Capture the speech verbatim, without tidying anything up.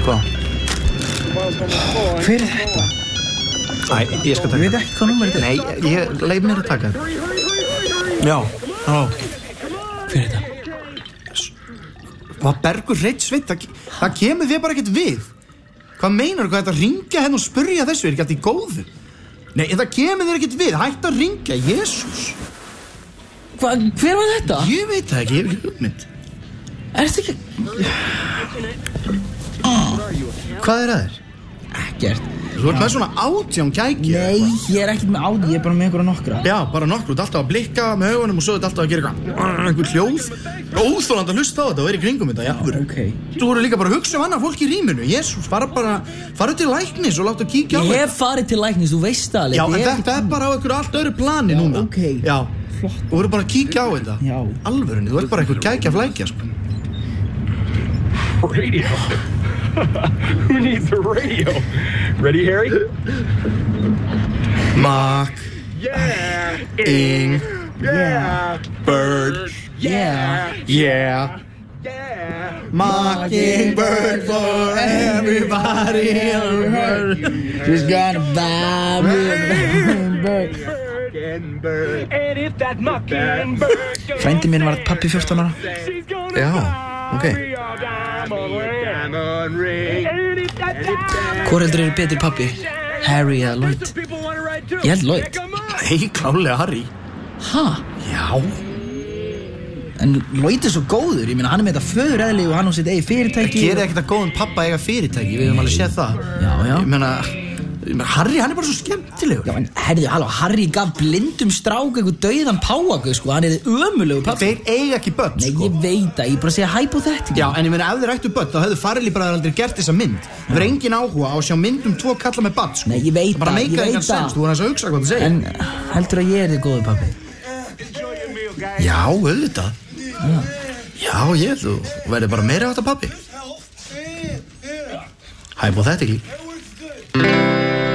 Hvað? Hver er þetta? Æ, ég skal taka. Ég veit ekki hvað númer þetta er. Nei, ég leið mér að taka þetta. Já, halló. Hver er þetta? Hvað Bergur Hreinn Sveinn, það, það kemur þér bara ekkert við. Hvað meinar, hvað þetta að ringja hérna og spurja þessu, er ekki allt í góðu? Nei, það kemur þér ekkert við, hættu að ringja, Jesús. Hvað, hver var þetta? Ég veit það ekki, ég hef ekki hugmynd. Er þetta ekki... Hvað er það þér? Ekkert. Þú ert með svona átján gæki. Nei, ég er ekkert með ádi, ég er bara með einhverja nokkra. Já, bara nokkur, þú ert alltaf að blikka með augunum og svo ert alltaf að gera eitthvað, einhver hljóð. Óþolandi að hlusta á þetta og vera í kringum þetta, já. Ok. Þú voru líka bara að hugsa um annað fólk í rýminu, Jesús, fara bara, fara til læknis og láta kíkja á Ég þetta. hef farið til læknis, þú veist það alveg. Já, en Ég þetta er bara á einhverju allt öðru plani núna. ok. Já, Flott. þú voru bara að kíkja á þetta. Já. Alvörunni, þú ert bara einhver gækja flækja, sko. Radio. Who needs a radio? Ready, Harry? Mark, Yeah. Ing, Yeah. Bird, Yeah. yeah. Yeah. Mockingbird for everybody in the world. She's gonna buy me a bird. And bird. And if that mockingbird. Frændi minn var pappi fjórtán ára. Já, ok. Diamond ring. Hvor heldur eru betri pappi? Harry eða Lloyd? Ég held Lloyd. Nei, klálega Harry. Ha? Já. En Lloyd er svo góður, ég meina hann er með þetta föðureðli og hann á sitt eigi fyrirtæki. Gerir ekkert að góðum pappa eiga fyrirtæki, við höfum alveg séð það. Já, já. Ég meina, ég meina, Harry, hann er bara svo skemmtilegur. Já, en herðu, halló, Harry gaf blindum strák eitthvað dauðan páagau, sko, hann er ömurlegur pappi. Þeir eiga ekki börn, Nei, sko. ég veit það, ég bara segja hypothetical. Já, en ég meina, ef þeir ættu börn, þá hefðu Farrelly bara aldrei gert þessa mynd. Það er engin áhuga á að sjá mynd um tvo kalla með barn, sko. Nei, ég veit það. bara það, ég meikar veit engan það. sens, þú er að hugsa hvað þú segir. En heldur að ég er þið góður pappi? Já, auðvitað. Já, ég held þú verður bara meira átt að pappi. Hypothetical.